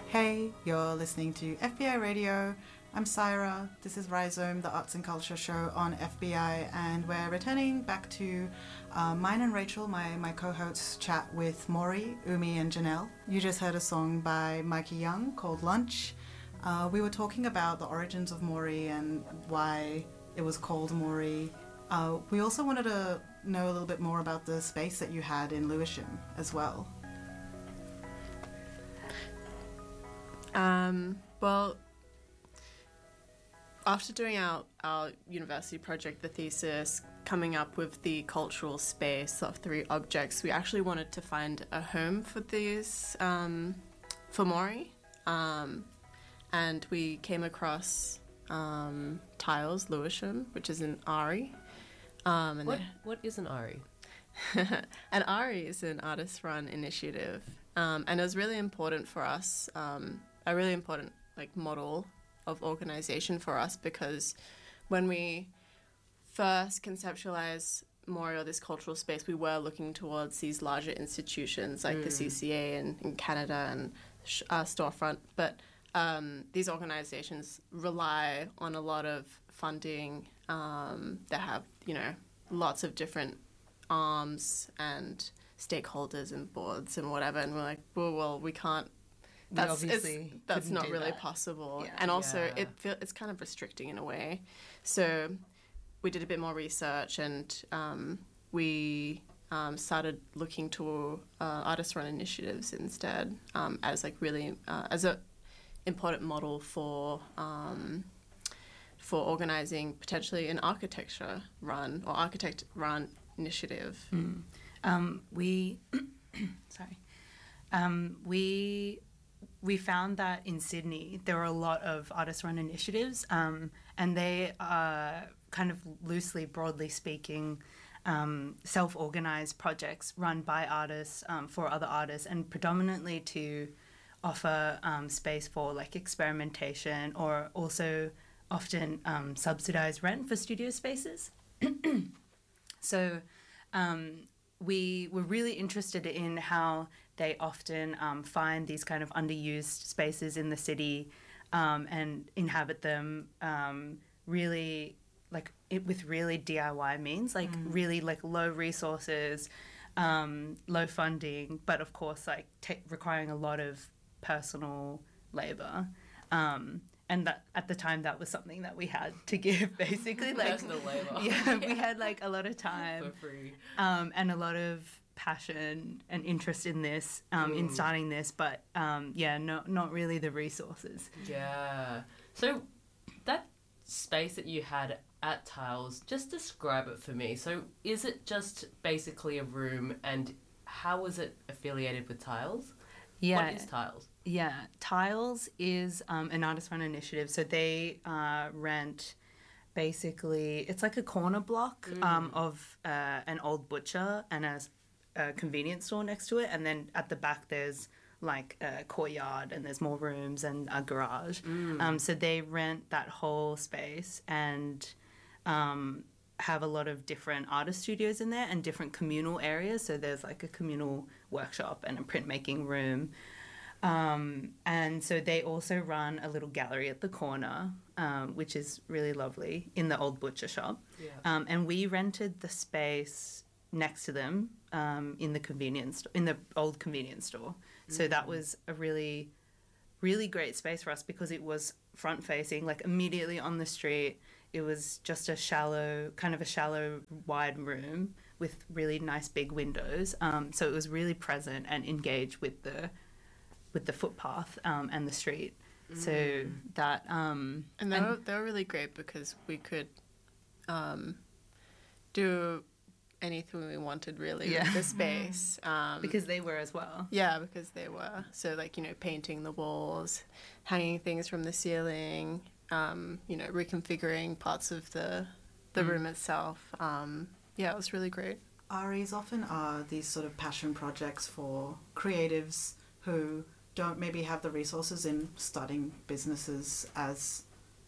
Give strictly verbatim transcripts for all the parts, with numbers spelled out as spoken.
Hey, you're listening to F B I Radio. I'm Syra. This is Rhizome, the arts and culture show on F B I, and we're returning back to uh, mine and Rachel, my, my co-hosts, chat with Maury, Umi, and Janelle. You just heard a song by Mikey Young called Lunch. Uh, we were talking about the origins of Maury and why it was called Maury. Uh, we also wanted to know a little bit more about the space that you had in Lewisham as well. Um, well, after doing our, our university project, the thesis, coming up with the cultural space of three objects, we actually wanted to find a home for these, um, for Maury. Um, and we came across um, Tiles Lewisham, which is in Ari. Um, and what, what is an Ari? An Ari is an artist-run initiative, um, and it was really important for us, um, a really important like model of organisation for us, because when we first conceptualised Maury, this cultural space, we were looking towards these larger institutions like mm. the C C A in, in Canada and uh, Storefront, but um, these organisations rely on a lot of funding. Um, they have, you know, lots of different arms and stakeholders and boards and whatever, and we're like, well, well we can't. That's obviously that's not really that. possible, yeah. and also yeah. it feel, it's kind of restricting in a way. So we did a bit more research, and um, we um, started looking to uh, artist-run initiatives instead, um, as like really uh, as a important model for um, for organising potentially an architecture-run or architect-run initiative. Mm. Um, we sorry, um, we. We found that in Sydney there were a lot of artist-run initiatives, um, and they are kind of loosely, broadly speaking, um, self-organised projects run by artists um, for other artists, and predominantly to offer um, space for like experimentation, or also often um, subsidised rent for studio spaces. So um, we were really interested in how they often um, find these kind of underused spaces in the city um, and inhabit them um, really like it, with really D I Y means, like mm. really like low resources, um, low funding, but of course like te- requiring a lot of personal labour. Um, and that at the time that was something that we had to give, basically. Like personal labour. Yeah, we had like a lot of time for free, um, and a lot of passion and interest in this, um, in starting this, but um, yeah, no, not really the resources. Yeah. So that space that you had at Tiles, just describe it for me. So is it just basically a room, and how is it affiliated with Tiles? Yeah. What is Tiles? Yeah, Tiles is um, an artist-run initiative. So they uh, rent, basically, it's like a corner block mm. um, of uh, an old butcher and a, a convenience store next to it. And then at the back there's like a courtyard, and there's more rooms and a garage. Mm. Um, so they rent that whole space and um, have a lot of different artist studios in there and different communal areas. So there's like a communal workshop and a printmaking room. Um, and so they also run a little gallery at the corner, um, which is really lovely, in the old butcher shop. Yeah. Um, and we rented the space next to them um, in the convenience in the old convenience store. Mm-hmm. So that was a really, really great space for us, because it was front facing, like immediately on the street. It was just a shallow, kind of a shallow, wide room with really nice big windows. Um, so it was really present and engaged with the with the footpath um, and the street. Mm. So that... Um, and they were, they were really great, because we could um, do anything we wanted, really, yeah. with the space. Um, because they were as well. Yeah, because they were. So, like, you know, painting the walls, hanging things from the ceiling, um, you know, reconfiguring parts of the, the mm. room itself. Um, yeah, it was really great. Aris often are these sort of passion projects for creatives who don't maybe have the resources in starting businesses as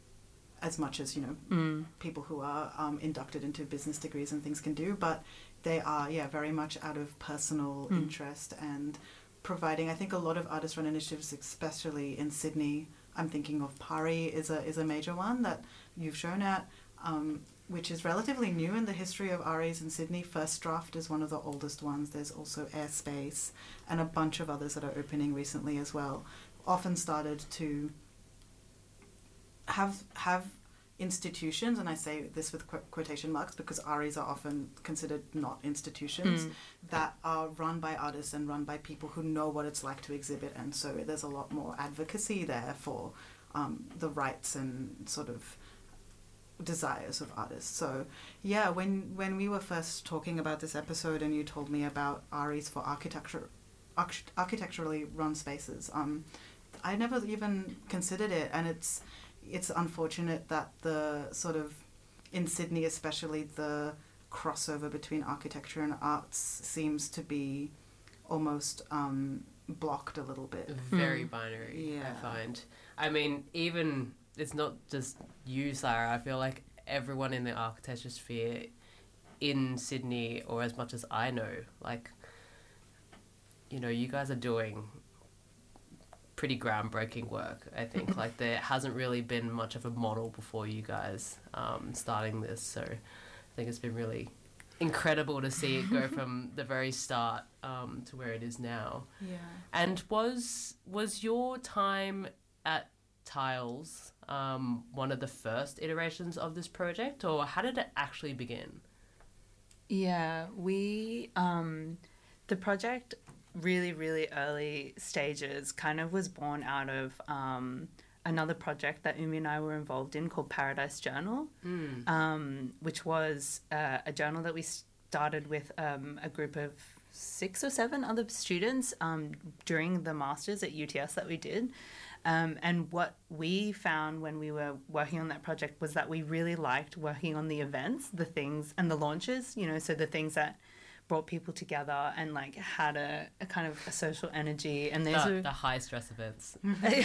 as much as, you know, mm. people who are um, inducted into business degrees and things can do, but they are, yeah, very much out of personal mm. interest and providing, I think a lot of artist-run initiatives, especially in Sydney, I'm thinking of Pari is a is a major one that you've shown at, um, which is relatively new in the history of R As in Sydney. First Draft is one of the oldest ones. There's also Airspace and a bunch of others that are opening recently as well. Often started to have have institutions, and I say this with qu- quotation marks because R As are often considered not institutions, mm. that are run by artists and run by people who know what it's like to exhibit, and so there's a lot more advocacy there for um, the rights and sort of desires of artists. So yeah, when when we were first talking about this episode and you told me about R As for architecture, arch- architecturally run spaces, um, I never even considered it, and it's it's unfortunate that the sort of, in Sydney especially, the crossover between architecture and arts seems to be almost um, blocked a little bit. Very mm. binary, yeah. I find. I mean, even, it's not just you, Sarah, I feel like everyone in the architecture sphere in Sydney, or as much as I know, like, you know, you guys are doing pretty groundbreaking work, I think. Like, there hasn't really been much of a model before you guys um, starting this, so I think it's been really incredible to see it go from the very start um, to where it is now. Yeah. And was was your time at Tiles um, one of the first iterations of this project, or how did it actually begin? Yeah, we um, the project really, really early stages kind of was born out of um, another project that Umi and I were involved in called Paradise Journal, mm. um, which was uh, a journal that we started with um, a group of six or seven other students um, during the masters at U T S that we did. Um, and what we found when we were working on that project was that we really liked working on the events, the things and the launches, you know, so the things that brought people together and like had a, a kind of a social energy, and there's the, a, the high stress events. yeah.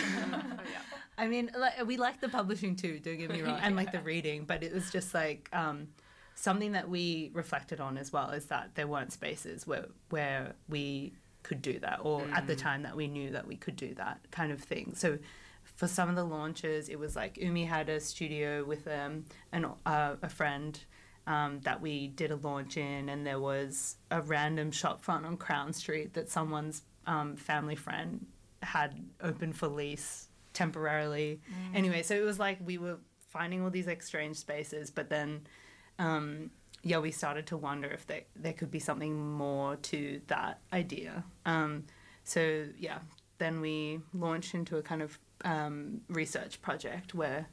I mean, like, we like the publishing too, don't get me wrong, and like the reading, but it was just like um, something that we reflected on as well, is that there weren't spaces where where we could do that, or mm. at the time that we knew that we could do that kind of thing. So for some of the launches, it was like Umi had a studio with um, an, uh, a friend Um, that we did a launch in, and there was a random shop front on Crown Street that someone's um, family friend had open for lease temporarily. Mm. Anyway, so it was like we were finding all these like strange spaces, but then, um, yeah, we started to wonder if there, there could be something more to that idea. Um, so, yeah, then we launched into a kind of um, research project where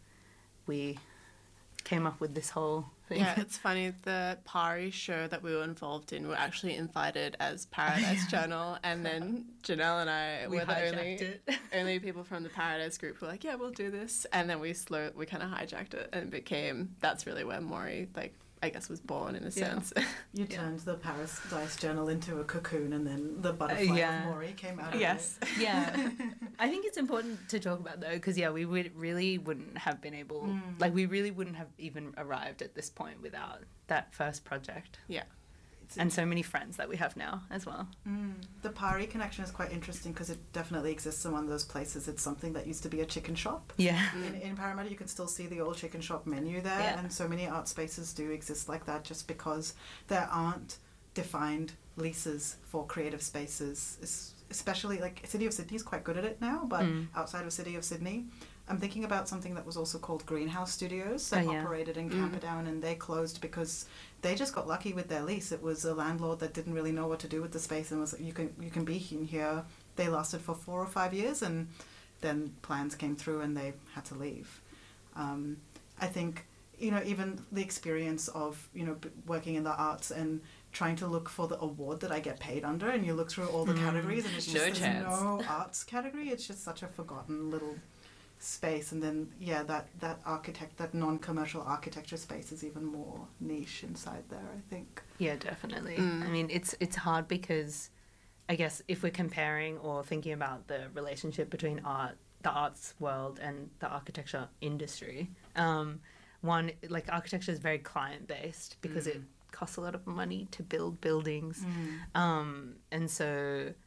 we came up with this whole thing. Yeah, it's funny. The Pari show that we were involved in were actually invited as Paradise Journal, and then Janelle and I we were the only it. only people from the Paradise group who were like, yeah, we'll do this. And then we slow we kind of hijacked it, and it became, that's really where Maury, like, I guess, was born in a yeah. sense. You yeah. turned the Paradise Journal into a cocoon, and then the butterfly uh, yeah. of Maury came out of yes. it. Yeah. I think it's important to talk about, though, because, yeah, we would really wouldn't have been able, mm. like, we really wouldn't have even arrived at this point without that first project. Yeah. And so many friends that we have now as well. Mm. The Pari connection is quite interesting because it definitely exists in one of those places. It's something that used to be a chicken shop. Yeah. In, in Parramatta, you can still see the old chicken shop menu there, yeah. and so many art spaces do exist like that just because there aren't defined leases for creative spaces, especially, like, City of Sydney is quite good at it now, but mm. outside of City of Sydney, I'm thinking about something that was also called Greenhouse Studios that oh, yeah. operated in Camperdown, mm. and they closed because they just got lucky with their lease. It was a landlord that didn't really know what to do with the space and was like, you can you can be in here. They lasted for four or five years, and then plans came through and they had to leave. Um, I think, you know, even the experience of, you know, b- working in the arts and trying to look for the award that I get paid under, and you look through all the mm. categories and it's just no there's chance. no arts category. It's just such a forgotten little space, and then yeah that that architect that non-commercial architecture space is even more niche inside there, I think. Yeah, definitely. mm. I mean, it's it's hard because I guess if we're comparing or thinking about the relationship between art the arts world and the architecture industry, um one, like, architecture is very client based because mm. it costs a lot of money to build buildings, mm. um and so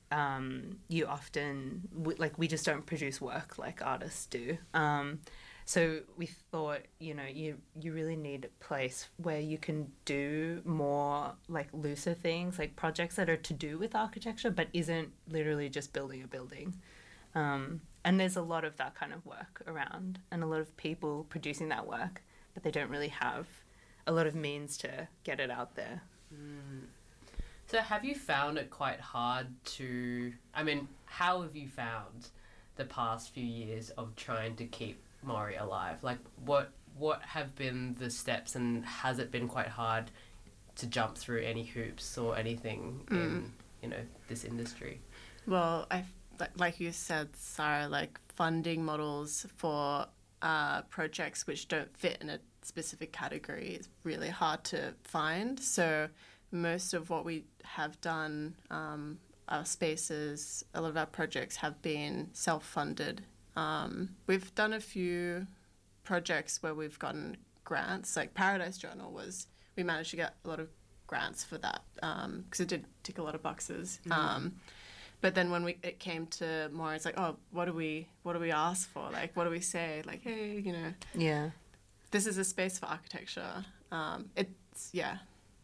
um, you often, we, like, we just don't produce work like artists do. Um, so we thought, you know, you, you really need a place where you can do more, like, looser things, like projects that are to do with architecture, but isn't literally just building a building. Um, and there's a lot of that kind of work around, and a lot of people producing that work, but they don't really have a lot of means to get it out there. Mm. So have you found it quite hard to, I mean, how have you found the past few years of trying to keep Maury alive? Like, what what have been the steps, and has it been quite hard to jump through any hoops or anything mm. in, you know, this industry? Well, I like you said, Sarah, like funding models for uh, projects which don't fit in a specific category is really hard to find. So most of what we have done, um, our spaces, a lot of our projects have been self-funded. Um, we've done a few projects where we've gotten grants, like Paradise Journal was, we managed to get a lot of grants for that because um, it did tick a lot of boxes. Mm. Um, but then when we it came to more, it's like, oh, what do we what do we ask for? Like, what do we say? Like, hey, you know, yeah, this is a space for architecture. Um, it's yeah.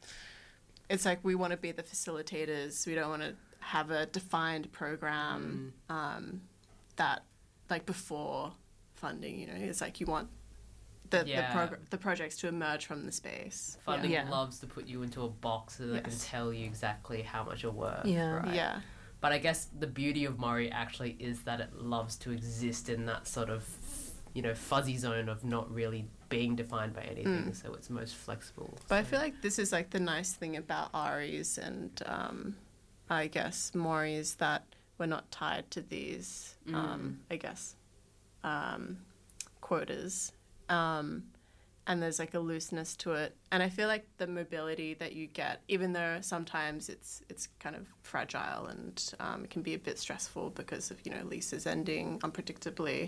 It's like we want to be the facilitators. We don't want to have a defined program mm. um, that, like, before funding, you know, it's like you want the yeah. the, progr- the projects to emerge from the space. Funding yeah. loves to put you into a box so they yes. can tell you exactly how much you're worth. Yeah. Right? Yeah. But I guess the beauty of Maury actually is that it loves to exist in that sort of, you know, fuzzy zone of not really being defined by anything, mm. so it's most flexible. But so. I feel like this is like the nice thing about Ari's and um, I guess Maury is that we're not tied to these, mm. um, I guess, um, quotas. Um, and there's like a looseness to it. And I feel like the mobility that you get, even though sometimes it's it's kind of fragile and um, it can be a bit stressful because of, you know, leases ending unpredictably,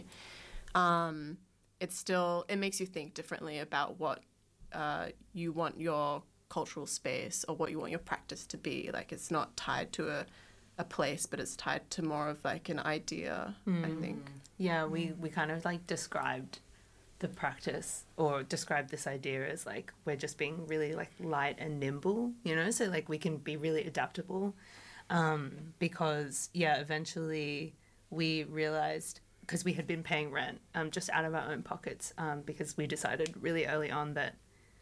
um, it's still, it makes you think differently about what uh, you want your cultural space or what you want your practice to be. Like, it's not tied to a, a place, but it's tied to more of like an idea, mm. I think. Yeah, we, we kind of like described the practice or described this idea as like we're just being really like light and nimble, you know, so like we can be really adaptable um, because, yeah, eventually we realized, because we had been paying rent um, just out of our own pockets um, because we decided really early on that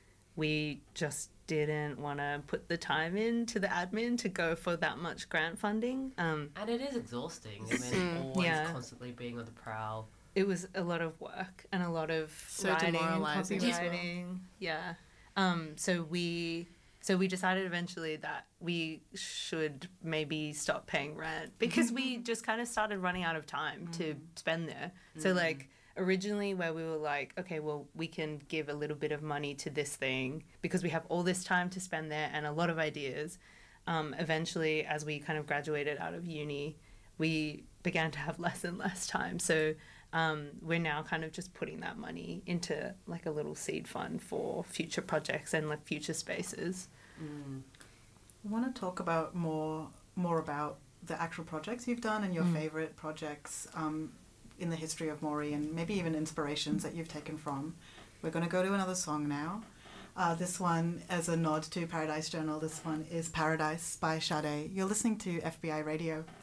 we just didn't want to put the time in to the admin to go for that much grant funding. Um, and it is exhausting. I mean, always yeah. constantly being on the prowl. It was a lot of work and a lot of so writing and demoralizing copywriting. Well. Yeah. Um, so we so we decided eventually that we should maybe stop paying rent because we just kind of started running out of time mm. to spend there. Mm. So like originally where we were like, okay, well, we can give a little bit of money to this thing because we have all this time to spend there and a lot of ideas. Um, eventually, as we kind of graduated out of uni, we began to have less and less time. So um, we're now kind of just putting that money into like a little seed fund for future projects and like future spaces. Mm. I want to talk about more more about the actual projects you've done and your mm. favorite projects um, in the history of Maury, and maybe even inspirations that you've taken from. We're going to go to another song now. Uh, this one, as a nod to Paradise Journal, this one is Paradise by Sade. You're listening to F B I Radio.